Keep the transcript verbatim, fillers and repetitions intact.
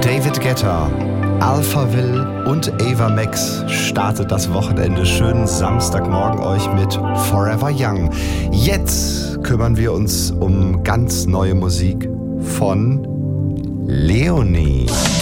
David Guetta, Alphaville und Ava Max startet das Wochenende. Schönen Samstagmorgen euch mit Forever Young. Jetzt kümmern wir uns um ganz neue Musik von Leonie.